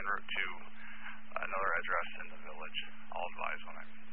revert to another address in the village. I'll advise when I'm